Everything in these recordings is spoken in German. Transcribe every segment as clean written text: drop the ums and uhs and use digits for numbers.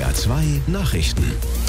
NDR 2 Nachrichten.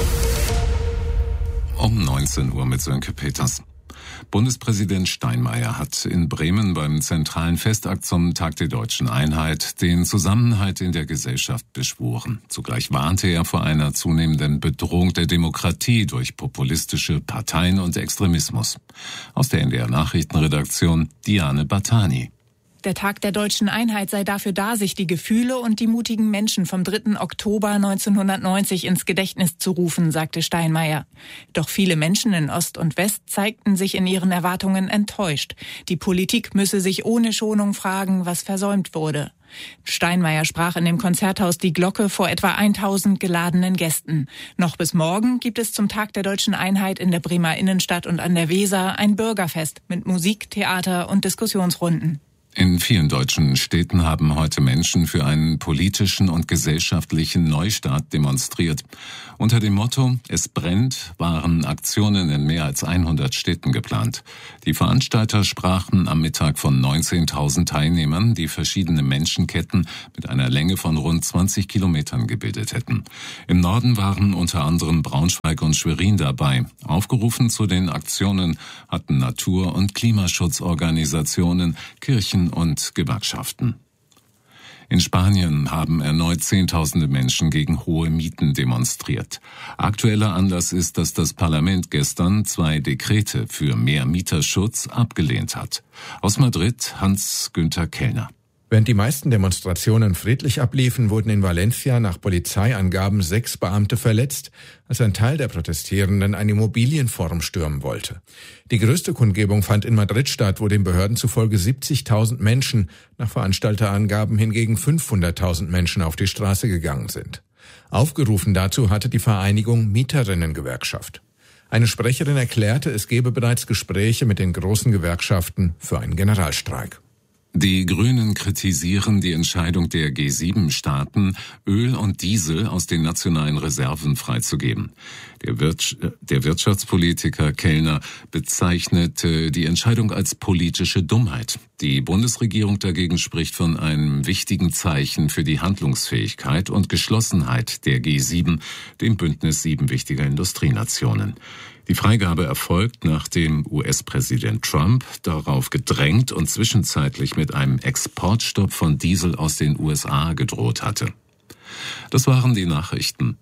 Um 19 Uhr mit Sönke Peters. Bundespräsident Steinmeier hat in Bremen beim zentralen Festakt zum Tag der Deutschen Einheit den Zusammenhalt in der Gesellschaft beschworen. Zugleich warnte er vor einer zunehmenden Bedrohung der Demokratie durch populistische Parteien und Extremismus. Aus der NDR Nachrichtenredaktion Diane Battani. Der Tag der Deutschen Einheit sei dafür da, sich die Gefühle und die mutigen Menschen vom 3. Oktober 1990 ins Gedächtnis zu rufen, sagte Steinmeier. Doch viele Menschen in Ost und West zeigten sich in ihren Erwartungen enttäuscht. Die Politik müsse sich ohne Schonung fragen, was versäumt wurde. Steinmeier sprach in dem Konzerthaus Die Glocke vor etwa 1000 geladenen Gästen. Noch bis morgen gibt es zum Tag der Deutschen Einheit in der Bremer Innenstadt und an der Weser ein Bürgerfest mit Musik, Theater und Diskussionsrunden. In vielen deutschen Städten haben heute Menschen für einen politischen und gesellschaftlichen Neustart demonstriert. Unter dem Motto "Es brennt" waren Aktionen in mehr als 100 Städten geplant. Die Veranstalter sprachen am Mittag von 19.000 Teilnehmern, die verschiedene Menschenketten mit einer Länge von rund 20 Kilometern gebildet hätten. Im Norden waren unter anderem Braunschweig und Schwerin dabei. Aufgerufen zu den Aktionen hatten Natur- und Klimaschutzorganisationen, Kirchen und Gewerkschaften. In Spanien haben erneut Zehntausende Menschen gegen hohe Mieten demonstriert. Aktueller Anlass ist, dass das Parlament gestern 2 Dekrete für mehr Mieterschutz abgelehnt hat. Aus Madrid Hans-Günther Kellner. Während die meisten Demonstrationen friedlich abliefen, wurden in Valencia nach Polizeiangaben 6 Beamte verletzt, als ein Teil der Protestierenden ein Immobilienforum stürmen wollte. Die größte Kundgebung fand in Madrid statt, wo den Behörden zufolge 70.000 Menschen, nach Veranstalterangaben hingegen 500.000 Menschen auf die Straße gegangen sind. Aufgerufen dazu hatte die Vereinigung Mieterinnengewerkschaft. Eine Sprecherin erklärte, es gebe bereits Gespräche mit den großen Gewerkschaften für einen Generalstreik. Die Grünen kritisieren die Entscheidung der G7-Staaten, Öl und Diesel aus den nationalen Reserven freizugeben. Der Wirtschaftspolitiker Kellner bezeichnete die Entscheidung als politische Dummheit. Die Bundesregierung dagegen spricht von einem wichtigen Zeichen für die Handlungsfähigkeit und Geschlossenheit der G7, dem Bündnis 7 wichtiger Industrienationen. Die Freigabe erfolgt, nachdem US-Präsident Trump darauf gedrängt und zwischenzeitlich mit einem Exportstopp von Diesel aus den USA gedroht hatte. Das waren die Nachrichten.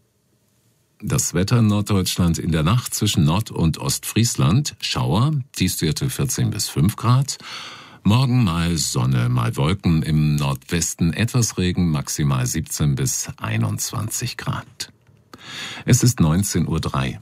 Das Wetter in Norddeutschland in der Nacht zwischen Nord- und Ostfriesland. Schauer, Tiefstwerte 14 bis 5 Grad. Morgen mal Sonne, mal Wolken. Im Nordwesten etwas Regen, maximal 17 bis 21 Grad. Es ist 19:03 Uhr.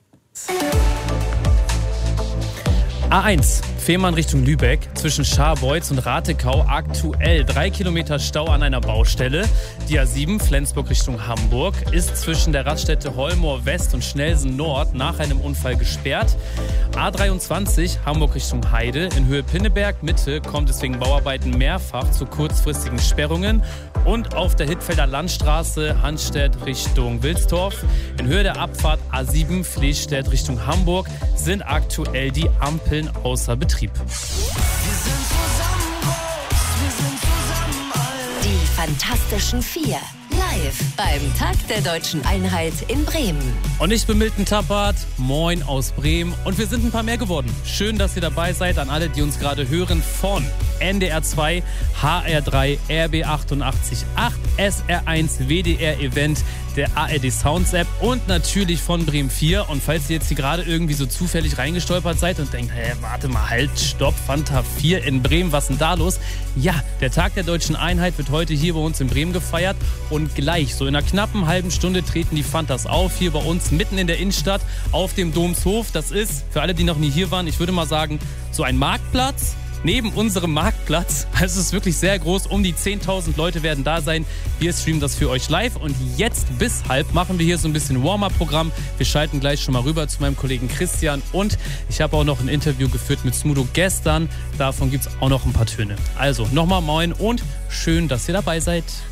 A1, Fehmarn Richtung Lübeck, zwischen Scharbeutz und Ratekau aktuell 3 Kilometer Stau an einer Baustelle. Die A7, Flensburg Richtung Hamburg, ist zwischen der Raststätte Holmoor West und Schnelsen Nord nach einem Unfall gesperrt. A23, Hamburg Richtung Heide, in Höhe Pinneberg Mitte kommt es wegen Bauarbeiten mehrfach zu kurzfristigen Sperrungen. Und auf der Hittfelder Landstraße Hanstedt Richtung Wilsdorf, in Höhe der Abfahrt A7 Flesstedt Richtung Hamburg, sind aktuell die Ampeln außer Betrieb. Die Fantastischen 4. Live beim Tag der Deutschen Einheit in Bremen. Und ich bin Milton Tappert, moin aus Bremen. Und wir sind ein paar mehr geworden. Schön, dass ihr dabei seid, an alle, die uns gerade hören, von NDR 2, HR3, RB 88.8, SR1, WDR Event, der ARD Sounds App und natürlich von Bremen 4. Und falls ihr jetzt hier gerade irgendwie so zufällig reingestolpert seid und denkt, warte mal, halt, stopp, Fanta 4 in Bremen, was ist denn da los? Ja, der Tag der Deutschen Einheit wird heute hier bei uns in Bremen gefeiert und gleich, so in einer knappen halben Stunde, treten die Fantas auf, hier bei uns mitten in der Innenstadt auf dem Domshof. Das ist, für alle, die noch nie hier waren, ich würde mal sagen, so ein Marktplatz neben unserem Marktplatz. Also es ist wirklich sehr groß. Um die 10.000 Leute werden da sein. Wir streamen das für euch live. Und jetzt bis halb machen wir hier so ein bisschen Warm-up-Programm. Wir schalten gleich schon mal rüber zu meinem Kollegen Christian. Und ich habe auch noch ein Interview geführt mit Smudo gestern. Davon gibt es auch noch ein paar Töne. Also nochmal moin und schön, dass ihr dabei seid.